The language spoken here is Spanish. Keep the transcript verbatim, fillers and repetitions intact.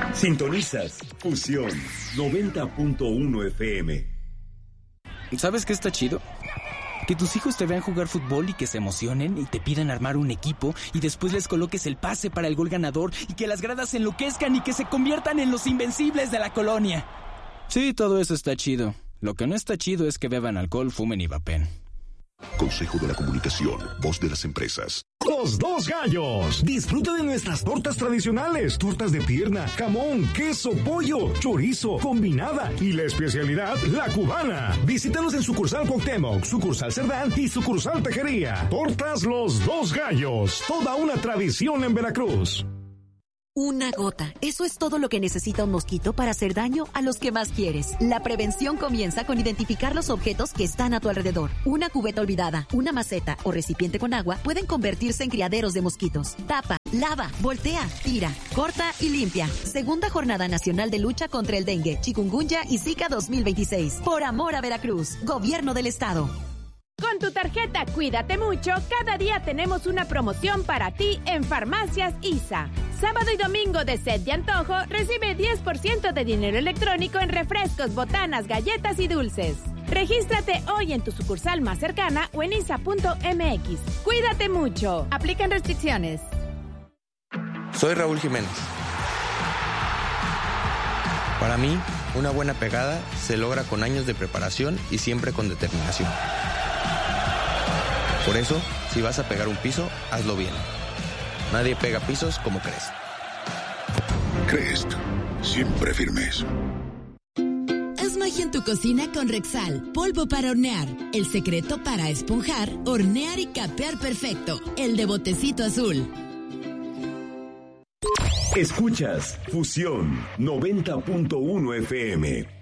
Sintonizas Fusión noventa punto uno F M. ¿Sabes qué está chido? Que tus hijos te vean jugar fútbol y que se emocionen y te pidan armar un equipo y después les coloques el pase para el gol ganador y que las gradas se enloquezcan y que se conviertan en los invencibles de la colonia. Sí, todo eso está chido. Lo que no está chido es que beban alcohol, fumen y vapen. Consejo de la Comunicación, voz de las empresas. Los Dos Gallos. Disfruta de nuestras tortas tradicionales, tortas de pierna, jamón, queso, pollo, chorizo, combinada y la especialidad, la cubana. Visítanos en sucursal Cuauhtémoc, sucursal Cerdán y sucursal Tejería. Tortas Los Dos Gallos, toda una tradición en Veracruz. Una gota. Eso es todo lo que necesita un mosquito para hacer daño a los que más quieres. La prevención comienza con identificar los objetos que están a tu alrededor. Una cubeta olvidada, una maceta o recipiente con agua pueden convertirse en criaderos de mosquitos. Tapa, lava, voltea, tira, corta y limpia. Segunda Jornada Nacional de Lucha contra el Dengue, Chikungunya y Zika dos mil veintiséis. Por amor a Veracruz. Gobierno del Estado. Con tu tarjeta Cuídate Mucho, cada día tenemos una promoción para ti en Farmacias I S A. Sábado y domingo de sed de antojo, recibe diez por ciento de dinero electrónico en refrescos, botanas, galletas y dulces. Regístrate hoy en tu sucursal más cercana o en I S A punto M X. Cuídate mucho. Aplican restricciones. Soy Raúl Jiménez. Para mí, una buena pegada se logra con años de preparación y siempre con determinación. Por eso, si vas a pegar un piso, hazlo bien. Nadie pega pisos como Crest. Crest, siempre firmes. Haz magia en tu cocina con Rexal, polvo para hornear. El secreto para esponjar, hornear y capear perfecto. El de botecito azul. Escuchas Fusión noventa punto uno F M.